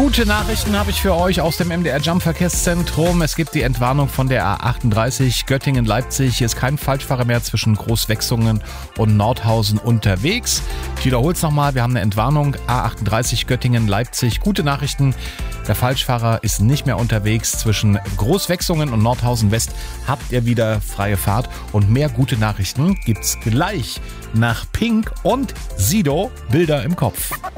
Gute Nachrichten habe ich für euch aus dem MDR Jump Verkehrszentrum. Es gibt die Entwarnung von der A38 Göttingen-Leipzig. Hier ist kein Falschfahrer mehr zwischen Großwechsungen und Nordhausen unterwegs. Ich wiederhole es nochmal. Wir haben eine Entwarnung A38 Göttingen-Leipzig. Gute Nachrichten. Der Falschfahrer ist nicht mehr unterwegs. Zwischen Großwechsungen und Nordhausen West habt ihr wieder freie Fahrt. Und mehr gute Nachrichten gibt's gleich nach Pink und Sido. Bilder im Kopf.